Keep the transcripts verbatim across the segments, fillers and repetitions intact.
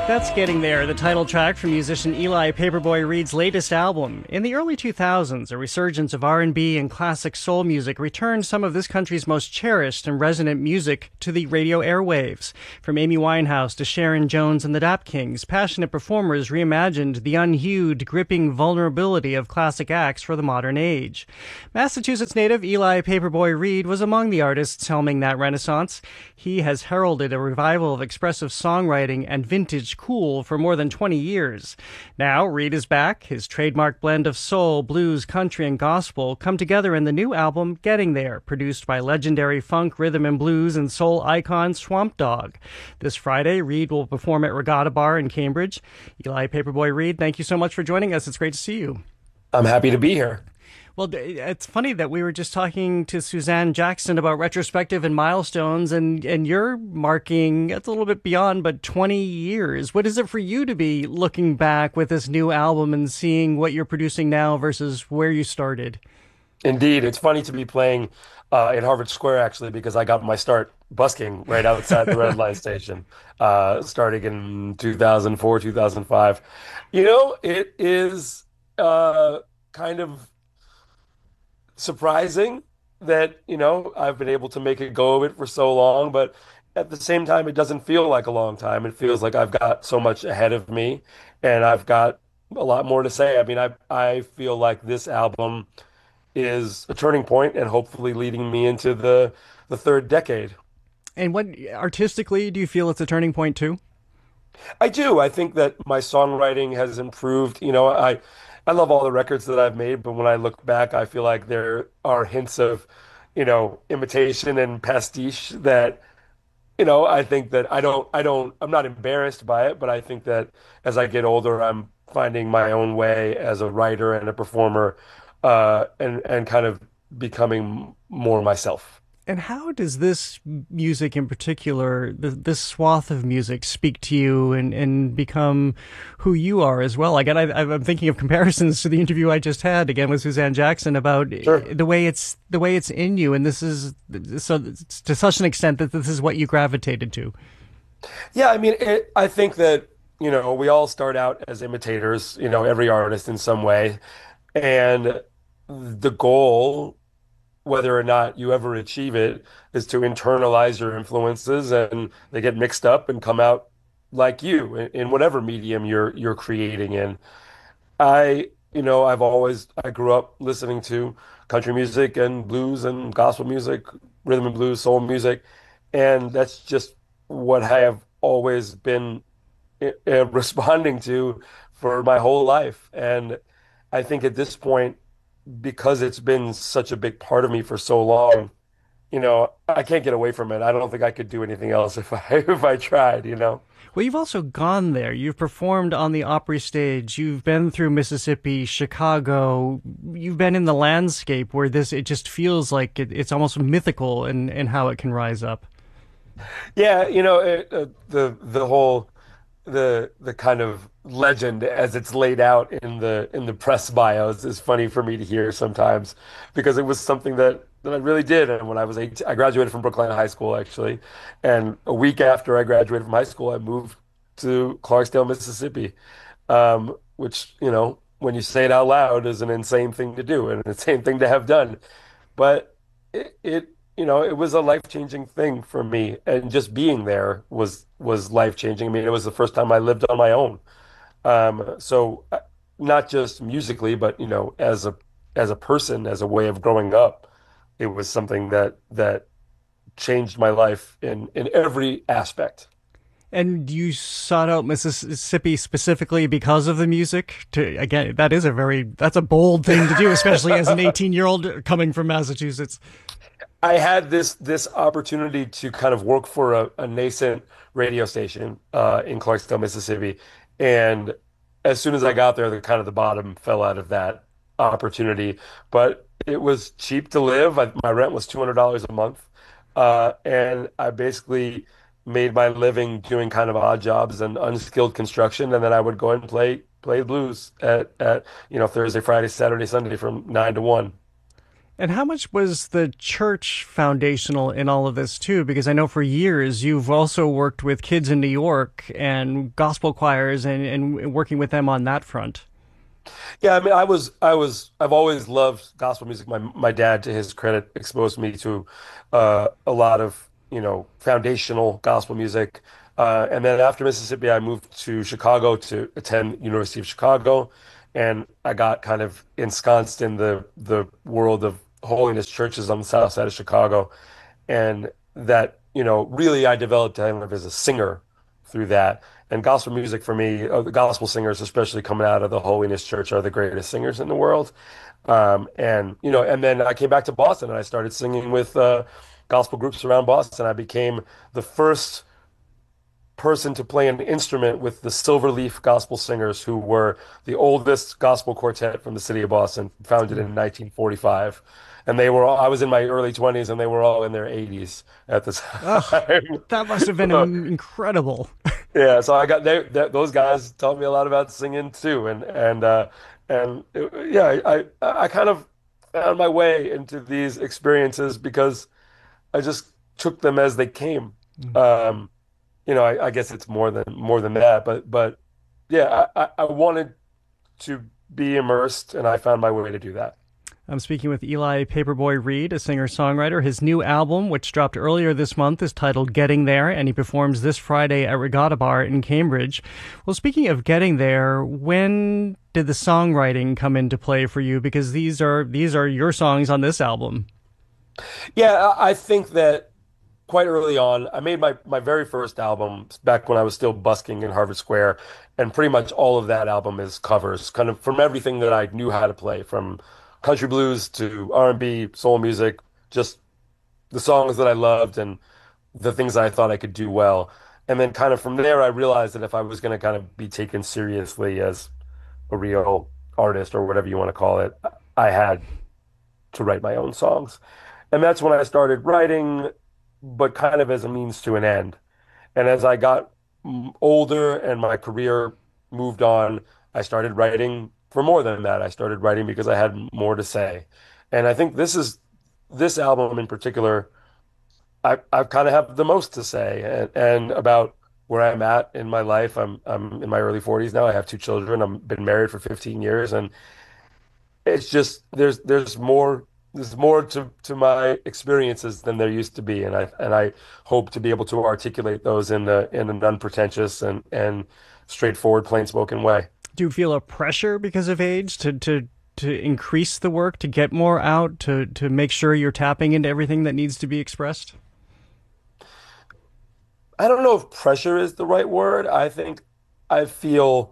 That's Getting There, the title track from musician Eli Paperboy Reed's latest album. In the early two thousands, a resurgence of R and B and classic soul music returned some of this country's most cherished and resonant music to the radio airwaves. From Amy Winehouse to Sharon Jones and the Dap Kings, passionate performers reimagined the unhued, gripping vulnerability of classic acts for the modern age. Massachusetts native Eli Paperboy Reed was among the artists helming that renaissance. He has heralded a revival of expressive songwriting and vintage cool for more than twenty years. Now, Reed is back. His trademark blend of soul, blues, country, and gospel come together in the new album, Getting There, produced by legendary funk, rhythm and blues, and soul icon Swamp Dogg. This Friday, Reed will perform at Regatta Bar in Cambridge. Eli Paperboy Reed, thank you so much for joining us. It's great to see you. I'm happy to be here. Well, it's funny that we were just talking to Suzanne Jackson about retrospective and milestones, and, and you're marking, it's a little bit beyond, but twenty years. What is it for you to be looking back with this new album and seeing what you're producing now versus where you started? Indeed. It's funny to be playing uh, in Harvard Square, actually, because I got my start busking right outside the Red Line station, uh, starting in two thousand four, two thousand five. You know, it is uh, kind of surprising that, you know, I've been able to make a go of it for so long, but at the same time, it doesn't feel like a long time. It feels like I've got so much ahead of me and I've got a lot more to say. I mean, I I feel like this album is a turning point and hopefully leading me into the the third decade. And what artistically do you feel it's a turning point too? I do. I think that my songwriting has improved. You know, I I love all the records that I've made, but when I look back, I feel like there are hints of, you know, imitation and pastiche that, you know, I think that I don't, I don't, I'm not embarrassed by it, but I think that as I get older, I'm finding my own way as a writer and a performer, uh, and and kind of becoming more myself. And how does this music in particular, th this swath of music, speak to you and, and become who you are as well? Again, I, I'm thinking of comparisons to the interview I just had again with Suzanne Jackson about Sure. the way it's the way it's in you, and this is so to such an extent that this is what you gravitated to. Yeah, I mean, it, I think that, you know, we all start out as imitators, you know, every artist in some way, and the goal, whether or not you ever achieve it, is to internalize your influences and they get mixed up and come out like you in, in whatever medium you're you're creating in. I, you know, I've always I grew up listening to country music and blues and gospel music, rhythm and blues, soul music, and that's just what I have always been uh, responding to for my whole life. And I think at this point, because it's been such a big part of me for so long, you know, I can't get away from it. I don't think I could do anything else if I if I tried, you know. Well, you've also gone there. You've performed on the Opry stage. You've been through Mississippi, Chicago. You've been in the landscape where this, it just feels like it, it's almost mythical in, in how it can rise up. Yeah, you know, it, uh, the the whole the the kind of legend as it's laid out in the in the press bios is funny for me to hear sometimes because it was something that that I really did. And when I was eighteen, I graduated from Brookline High School actually, and a week after I graduated from high school, I moved to Clarksdale, Mississippi, um, which, you know, when you say it out loud is an insane thing to do and an insane thing to have done. But it, it you know, it was a life-changing thing for me, and just being there was was life-changing. I mean, it was the first time I lived on my own. Um, so uh, not just musically, but you know, as a as a person, as a way of growing up, it was something that that changed my life in in every aspect. And you sought out Mississippi specifically because of the music? To, again, that is a very, that's a bold thing to do, especially as an eighteen-year-old coming from Massachusetts. I had this this opportunity to kind of work for a, a nascent radio station uh, in Clarksdale, Mississippi, and as soon as I got there, the kind of the bottom fell out of that opportunity. But it was cheap to live. I, my rent was two hundred dollars a month, uh, and I basically made my living doing kind of odd jobs and unskilled construction, and then I would go and play play blues at at you know Thursday, Friday, Saturday, Sunday from nine to one. And how much was the church foundational in all of this too? Because I know for years you've also worked with kids in New York and gospel choirs and, and working with them on that front. Yeah, I mean, I was, I was, I've always loved gospel music. My my dad, to his credit, exposed me to uh, a lot of, you know, foundational gospel music. Uh, and then after Mississippi, I moved to Chicago to attend University of Chicago, and I got kind of ensconced in the the world of holiness churches on the south side of Chicago, and that, you know, really I developed kind of as a singer through that. And gospel music for me, uh, the gospel singers, especially coming out of the Holiness Church, are the greatest singers in the world. Um, and you know, and then I came back to Boston and I started singing with uh, gospel groups around Boston. I became the first person to play an instrument with the Silverleaf Gospel Singers, who were the oldest gospel quartet from the city of Boston, founded in nineteen forty-five. And they were all, I was in my early twenties and they were all in their eighties at the Oh, time. that must have been So, incredible. yeah, so I got they, they, those guys taught me a lot about singing too, and and uh, and it, yeah, I I I kind of found my way into these experiences because I just took them as they came. Um, you know, I, I guess it's more than more than that, but but yeah, I, I I wanted to be immersed, and I found my way to do that. I'm speaking with Eli Paperboy Reed, a singer-songwriter. His new album, which dropped earlier this month, is titled Getting There, and he performs this Friday at Regatta Bar in Cambridge. Well, speaking of getting there, when did the songwriting come into play for you? Because these are these are your songs on this album. Yeah, I I think that quite early on, I made my my very first album back when I was still busking in Harvard Square, and pretty much all of that album is covers, kind of from everything that I knew how to play, from country blues to R and B, soul music, just the songs that I loved and the things that I thought I could do well. And then kind of from there, I realized that if I was going to kind of be taken seriously as a real artist or whatever you want to call it, I had to write my own songs. And that's when I started writing, but kind of as a means to an end. And as I got mm, older and my career moved on, I started writing for more than that. I started writing because I had more to say. And I think this is this album in particular, I I kind of have the most to say and, and about where I'm at in my life. I'm I'm in my early forties now. I have two children. I've been married for fifteen years, and it's just there's there's more there's more to to my experiences than there used to be, and I and I hope to be able to articulate those in the in an unpretentious and and straightforward, plain spoken way. Do you feel a pressure because of age to to to increase the work, to get more out, to to make sure you're tapping into everything that needs to be expressed? I don't know if pressure is the right word. I think I feel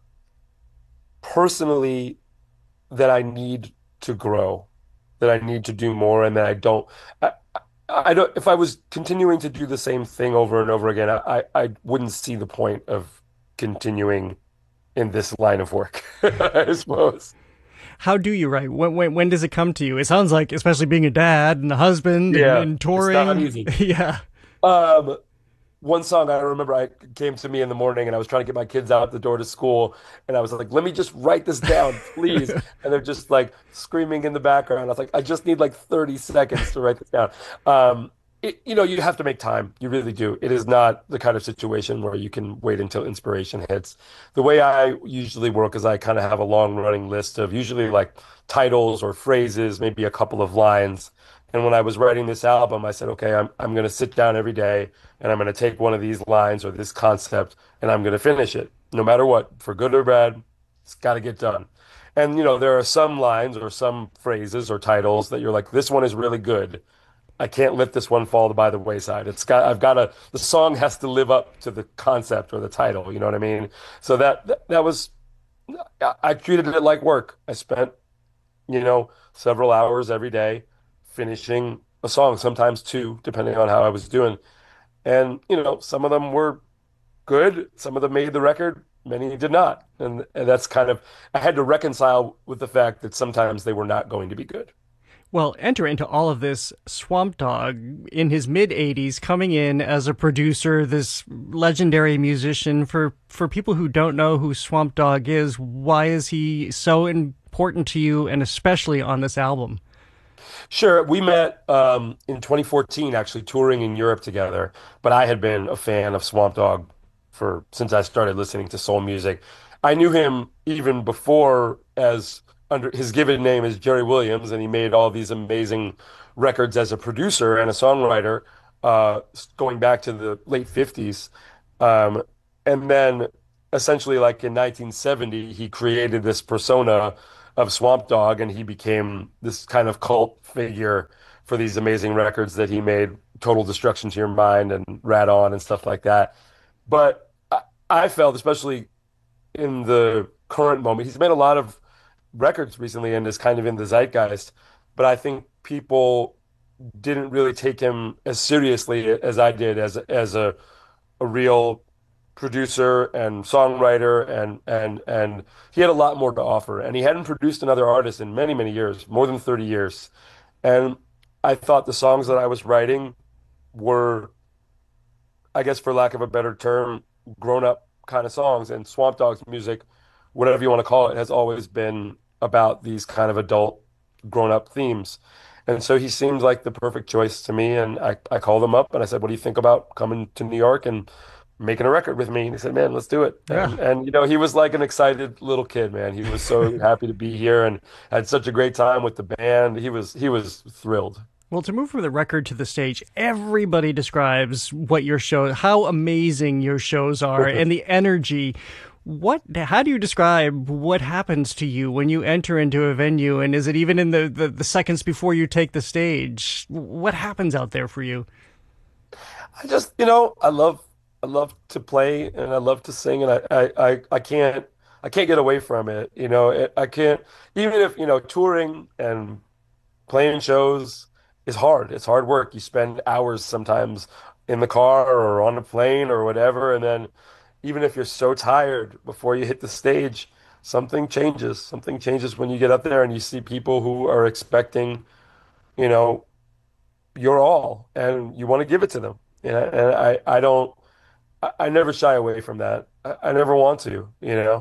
personally that I need to grow, that I need to do more, and that I don't. I, I I don't. If I was continuing to do the same thing over and over again, I I wouldn't see the point of continuing in this line of work, I suppose. How do you write? When, when when does it come to you? It sounds like, especially being a dad and a husband and, Yeah, and it's not touring. easy. Yeah. Um, One song I remember I came to me in the morning and I was trying to get my kids out the door to school and I was like, let me just write this down, please. And they're just like screaming in the background. I was like, I just need like thirty seconds to write this down. Um, it, you know, you have to make time. You really do. It is not the kind of situation where you can wait until inspiration hits. The way I usually work is I kind of have a long running list of usually like titles or phrases, maybe a couple of lines. And when I was writing this album, I said, okay, I'm I'm going to sit down every day and I'm going to take one of these lines or this concept and I'm going to finish it, no matter what, for good or bad. It's got to get done. And you know, there are some lines or some phrases or titles that you're like, this one is really good. I can't let this one fall by the wayside. It's got I've got to the song has to live up to the concept or the title, you know what I mean? So that that, that was I, I treated it like work. I spent, you know, several hours every day finishing a song, sometimes two, depending on how I was doing. And, you know, some of them were good, some of them made the record, many did not. And, and that's kind of, I had to reconcile with the fact that sometimes they were not going to be good. Well, enter into all of this Swamp Dogg in his mid eighties, coming in as a producer, this legendary musician. For, for people who don't know who Swamp Dogg is, why is he so important to you, and especially on this album? Sure. We met um, in twenty fourteen, actually touring in Europe together. But I had been a fan of Swamp Dogg for since I started listening to soul music. I knew him even before as under his given name is Jerry Williams, and he made all these amazing records as a producer and a songwriter, uh, going back to the late fifties. Um, and then essentially, like in nineteen seventy, he created this persona of Swamp Dogg, and he became this kind of cult figure for these amazing records that he made, Total Destruction to Your Mind and Rat On and stuff like that. But I, I felt, especially in the current moment, he's made a lot of records recently and is kind of in the zeitgeist. But I think people didn't really take him as seriously as I did as as a a real producer and songwriter and and and he had a lot more to offer and he hadn't produced another artist in many many years, more than thirty years. And I thought the songs that I was writing were, I guess for lack of a better term, grown up kind of songs. And Swamp Dogg's music, whatever you want to call it, has always been about these kind of adult grown up themes. And so he seemed like the perfect choice to me. And I, I called him up and I said, what do you think about coming to New York and making a record with me? And he said, man, let's do it. Yeah. And, and you know, he was like an excited little kid, man. He was so happy to be here and had such a great time with the band. He was, he was thrilled. Well, to move from the record to the stage, everybody describes what your show, how amazing your shows are, and the energy. What, how do you describe what happens to you when you enter into a venue? And is it even in the, the, the seconds before you take the stage? What happens out there for you? I just, you know, I love, I love to play and I love to sing and I, I, I, I can't, I can't get away from it. You know, it, I can't, even if, you know, touring and playing shows is hard. It's hard work. You spend hours sometimes in the car or on a plane or whatever. And then even if you're so tired before you hit the stage, something changes. Something changes when you get up there and you see people who are expecting, you know, your all and you want to give it to them. Yeah, and I, I don't, I, I never shy away from that. I, I never want to, you know.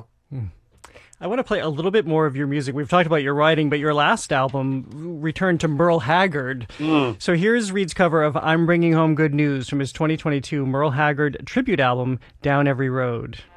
I want to play a little bit more of your music. We've talked about your writing, but your last album returned to Merle Haggard. Mm. So here's Reed's cover of I'm Bringing Home Good News from his twenty twenty-two Merle Haggard tribute album, Down Every Road.